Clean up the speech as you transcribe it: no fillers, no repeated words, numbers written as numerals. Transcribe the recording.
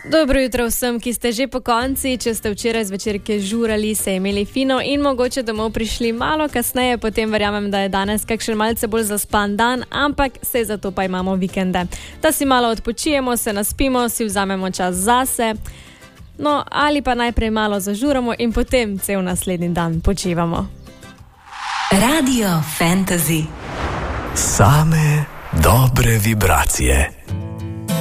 Dobro jutro vsem, ki ste že po konci. Če ste včeraj zvečerke žurali, se imeli fino in mogoče domov prišli malo kasneje, potem verjamem, da je danes kakšen malce bolj zaspan dan, ampak saj zato pa imamo vikende. Da si malo odpočijemo, se naspimo, si vzamemo čas zase, no ali pa najprej malo zažuramo in potem cel naslednji dan počivamo. Radio Fantasy. Same dobre vibracije.